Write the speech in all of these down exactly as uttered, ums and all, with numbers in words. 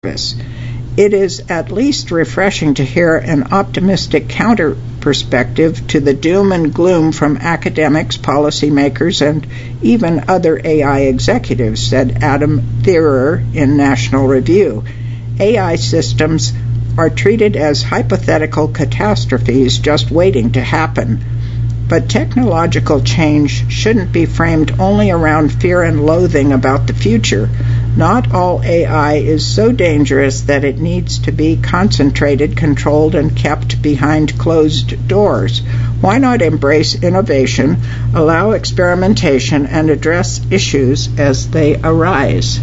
service. It is at least refreshing to hear an optimistic counter perspective to the doom and gloom from academics, policymakers, and even other A I executives, said Adam Thierer in National Review. A I systems are treated as hypothetical catastrophes just waiting to happen. But technological change shouldn't be framed only around fear and loathing about the future. Not all A I is so dangerous that it needs to be concentrated, controlled, and kept behind closed doors. Why not embrace innovation, allow experimentation, and address issues as they arise?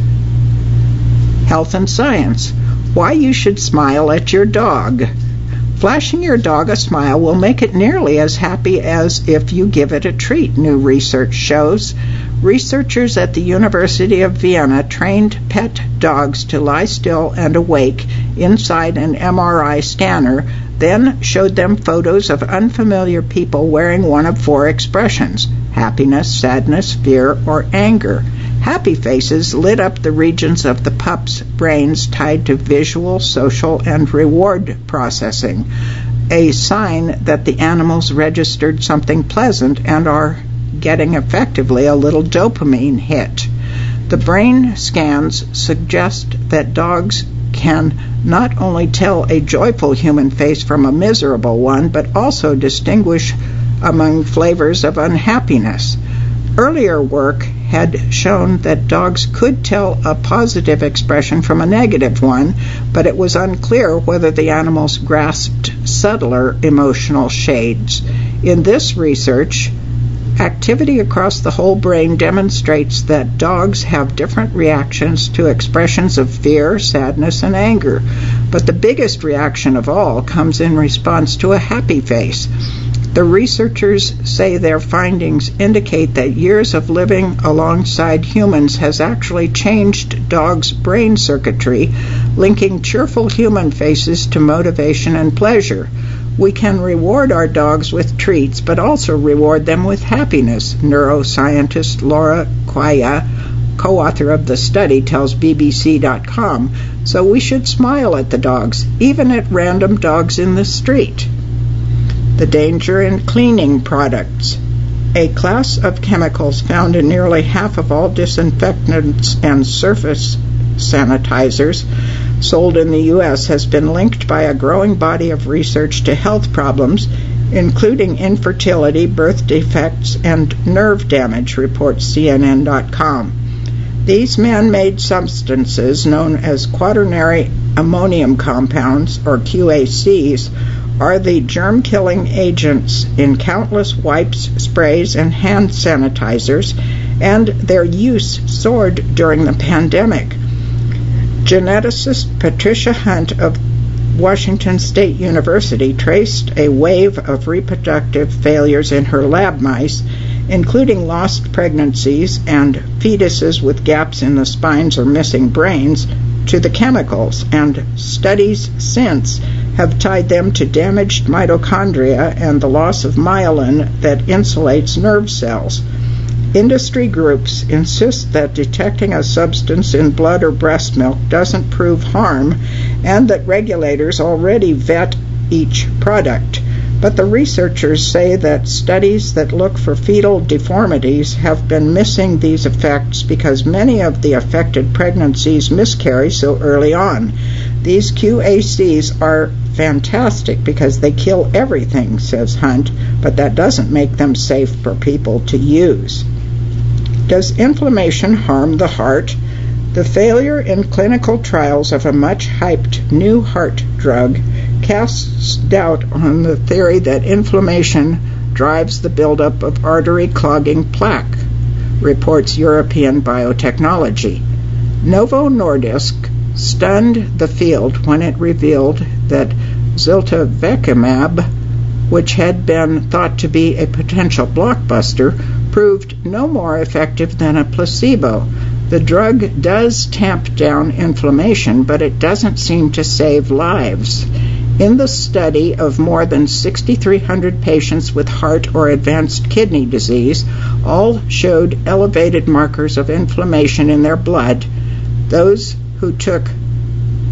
Health and science. Why you should smile at your dog. Flashing your dog a smile will make it nearly as happy as if you give it a treat, new research shows. Researchers at the University of Vienna trained pet dogs to lie still and awake inside an M R I scanner, then showed them photos of unfamiliar people wearing one of four expressions: happiness, sadness, fear, or anger. Happy faces lit up the regions of the pups' brains tied to visual, social, and reward processing, a sign that the animals registered something pleasant and are getting effectively a little dopamine hit. The brain scans suggest that dogs can not only tell a joyful human face from a miserable one, but also distinguish among flavors of unhappiness. Earlier work had shown that dogs could tell a positive expression from a negative one, but it was unclear whether the animals grasped subtler emotional shades. In this research, activity across the whole brain demonstrates that dogs have different reactions to expressions of fear, sadness, and anger. But the biggest reaction of all comes in response to a happy face. The researchers say their findings indicate that years of living alongside humans has actually changed dogs' brain circuitry, linking cheerful human faces to motivation and pleasure. We can reward our dogs with treats, but also reward them with happiness, neuroscientist Laura Quaya, co-author of the study, tells B B C dot com. So we should smile at the dogs, even at random dogs in the street. The danger in cleaning products. A class of chemicals found in nearly half of all disinfectants and surface sanitizers sold in the U S has been linked by a growing body of research to health problems, including infertility, birth defects, and nerve damage, reports C N N dot com. These man-made substances, known as quaternary ammonium compounds, or Q A Cs, are the germ-killing agents in countless wipes, sprays, and hand sanitizers, and their use soared during the pandemic. Geneticist Patricia Hunt of Washington State University traced a wave of reproductive failures in her lab mice, including lost pregnancies and fetuses with gaps in the spines or missing brains, to the chemicals, and studies since have tied them to damaged mitochondria and the loss of myelin that insulates nerve cells. Industry groups insist that detecting a substance in blood or breast milk doesn't prove harm, and that regulators already vet each product. But the researchers say that studies that look for fetal deformities have been missing these effects because many of the affected pregnancies miscarry so early on. These Q A Cs are fantastic because they kill everything, says Hunt, but that doesn't make them safe for people to use. Does inflammation harm the heart? The failure in clinical trials of a much-hyped new heart drug casts doubt on the theory that inflammation drives the buildup of artery-clogging plaque, reports European Biotechnology. Novo Nordisk stunned the field when it revealed that ziltivekimab, which had been thought to be a potential blockbuster, proved no more effective than a placebo. The drug does tamp down inflammation, but it doesn't seem to save lives. In the study of more than six thousand three hundred patients with heart or advanced kidney disease, all showed elevated markers of inflammation in their blood. Those who took